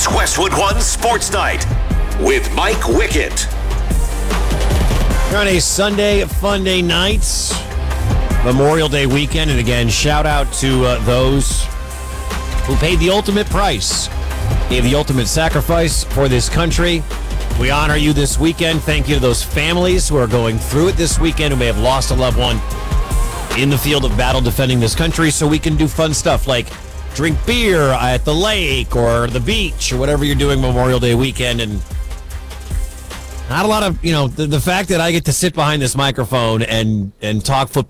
It's Westwood One Sports Night with Mike Wickett. We're on a Sunday Funday night, Memorial Day weekend, and again, shout out to those who paid the ultimate price, gave the ultimate sacrifice for this country. We honor you this weekend. Thank you to those families who are going through it this weekend, who may have lost a loved one in the field of battle defending this country, so we can do fun stuff like drink beer at the lake or the beach or whatever you're doing Memorial Day weekend. And not a lot of, the fact that I get to sit behind this microphone and talk football